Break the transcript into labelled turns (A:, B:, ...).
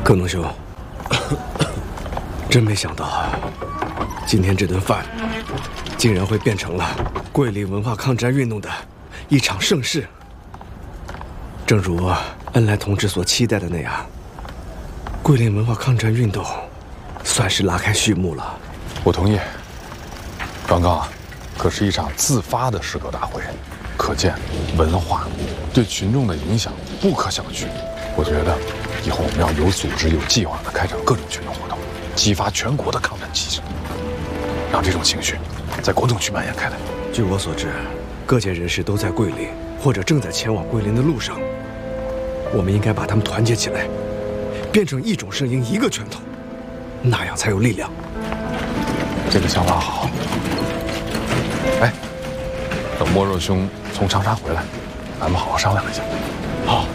A: 葛农兄，真没想到，今天这顿饭竟然会变成了桂林文化抗战运动的一场盛事。正如恩来同志所期待的那样，桂林文化抗战运动算是拉开序幕了。
B: 我同意。刚刚可是一场自发的诗歌大会，可见文化对群众的影响不可小觑。我觉得以后我们要有组织、有计划地开展各种群众活动，激发全国的抗战气势，让这种情绪在国中区蔓延开来。
A: 据我所知，各界人士都在桂林或者正在前往桂林的路上。我们应该把他们团结起来，变成一种声音、一个拳头，那样才有力量。
B: 这个想法好。哎，等莫若兄从长沙回来，咱们好好商量一下。
A: 好。